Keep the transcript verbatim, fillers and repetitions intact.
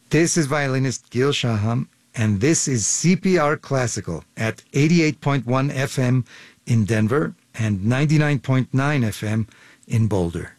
This is violinist Gil Shaham, and this is C P R Classical at eighty-eight point one F M in Denver and ninety-nine point nine F M in Boulder.